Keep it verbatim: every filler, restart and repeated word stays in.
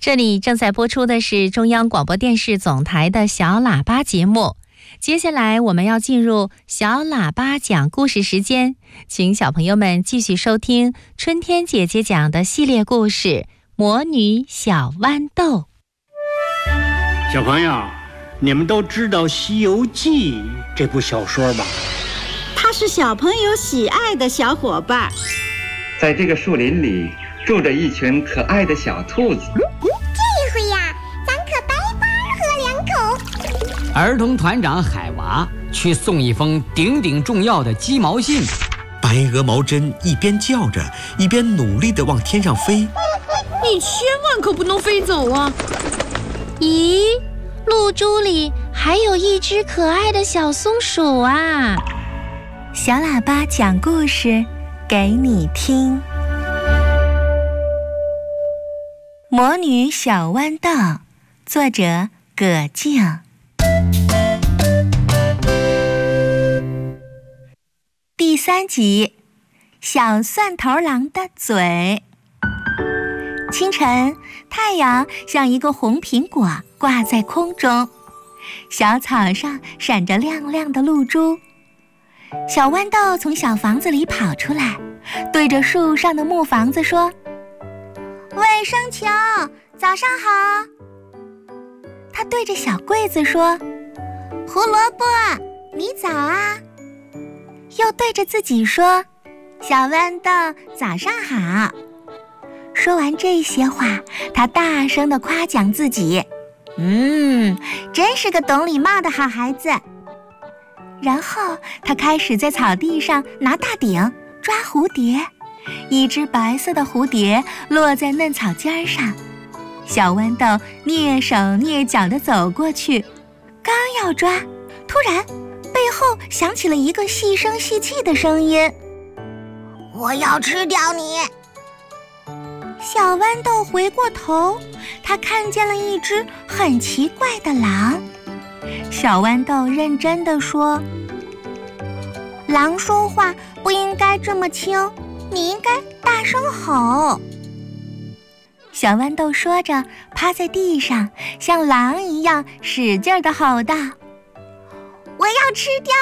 这里正在播出的是中央广播电视总台的小喇叭节目。接下来我们要进入小喇叭讲故事时间，请小朋友们继续收听春天姐姐讲的系列故事《魔女小豌豆》。 小朋友，你们都知道《西游记》这部小说吧？ 它是小朋友喜爱的小伙伴。 在这个树林里住着一群可爱的小兔子。 这回呀，咱可白白喝两口。 儿童团长海娃去送一封顶顶重要的鸡毛信。 白鹅毛针一边叫着，一边努力地往天上飞。 你千万可不能飞走啊！ 咦，露珠里还有一只可爱的小松鼠啊！小喇叭讲故事给你听。魔女小豌豆，作者葛静。第三集，小蒜头狼的嘴。清晨，太阳像一个红苹果挂在空中，小草上闪着亮亮的露珠。小豌豆从小房子里跑出来，对着树上的木房子说：“卫生球，早上好。”他对着小柜子说：“胡萝卜，你早啊。”又对着自己说：“小豌豆，早上好。”说完这些话，他大声地夸奖自己：“嗯，真是个懂礼貌的好孩子。”然后他开始在草地上拿大鼎抓蝴蝶，一只白色的蝴蝶落在嫩草尖上。小豌豆蹑手蹑脚地走过去，刚要抓，突然背后响起了一个细声细气的声音：“ 我要吃掉你！” 小豌豆回过头，他看见了一只很奇怪的狼。小豌豆认真地说：“狼说话不应该这么轻，你应该大声吼。”小豌豆说着，趴在地上，像狼一样使劲地吼道：“我要吃掉